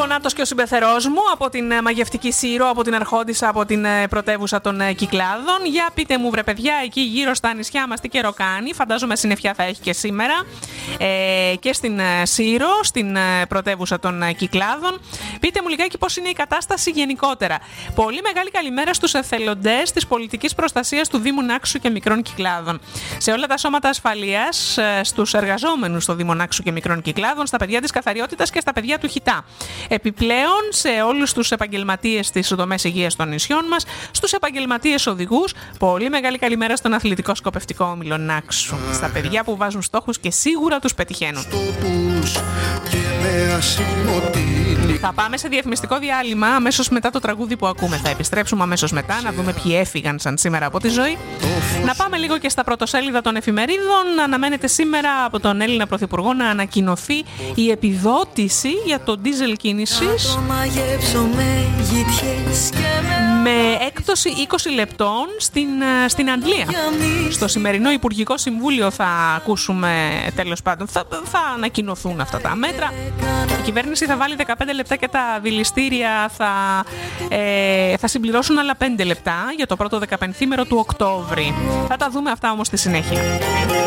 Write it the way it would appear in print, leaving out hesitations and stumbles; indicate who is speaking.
Speaker 1: Νάτος και ο συμπεθερός μου από την μαγευτική Σύρο, από την Αρχόντισσα, από την πρωτεύουσα των Κυκλάδων. Για πείτε μου, βρε παιδιά, εκεί γύρω στα νησιά μας τι καιρό κάνει. Φαντάζομαι συννεφιά θα έχει και σήμερα και στην Σύρο, στην πρωτεύουσα των Κυκλάδων. Πείτε μου λιγάκι πώς είναι η κατάσταση γενικότερα. Πολύ μεγάλη καλημέρα στους εθελοντές της πολιτικής προστασίας του Δήμου Νάξου και Μικρών Κυκλάδων. Σε όλα τα σώματα ασφαλείας, στους εργαζόμενους στο Δήμο Νάξου και Μικρών Κυκλάδων, στα παιδιά της καθαριότητας και στα παιδιά του χιτά. Επιπλέον, σε όλους τους επαγγελματίες της δομές υγείας των νησιών μας, στους επαγγελματίες οδηγούς, πολύ μεγάλη καλημέρα στον αθλητικό σκοπευτικό όμιλο Νάξου. Στα παιδιά που βάζουν στόχους και σίγουρα τους πετυχαίνουν. Θα πάμε σε διαφημιστικό διάλειμμα αμέσως μετά το τραγούδι που ακούμε. Θα επιστρέψουμε αμέσως μετά να δούμε ποιοι έφυγαν σαν σήμερα από τη ζωή. Να πάμε λίγο και στα πρωτοσέλιδα των εφημερίδων. Αναμένεται σήμερα από τον Έλληνα Πρωθυπουργό να ανακοινωθεί η επιδότηση για το ντίζελ κίνησης με έκπτωση 20 λεπτών στην Αντλία. Στο σημερινό Υπουργικό Συμβούλιο θα ακούσουμε, τέλος πάντων, θα ανακοινωθούν αυτά τα μέτρα. Η κυβέρνηση θα βάλει 15 λεπτά και τα δηληστήρια θα συμπληρώσουν άλλα 5 λεπτά για το πρώτο 15ήμερο του Οκτώβρη. Θα τα δούμε αυτά όμως στη συνέχεια.